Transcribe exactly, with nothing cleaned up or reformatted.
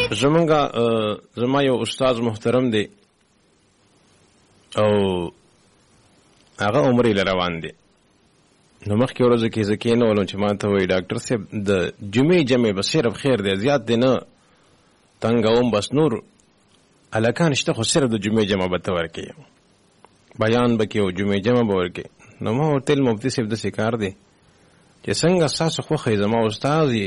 زمونږه زما یو استاد محترم دی او هغه عمر یې روان دی. نو مخکې ورځو کې زه کېنولم چې ما ته وایي ډاکټر صاحب د جمعې جمع به صرف خیر دی، زیات دی نه تنګوم، بس نور هلکان شته خو صرف د جمعې جمع به ته ورکوې، بیان به کې او جمعې جمع به ورکوې. نو ما ورته ویل مفتي صاحب داسې کار دی چې څنګه ستاسو خوښه یې، زما استاد یې،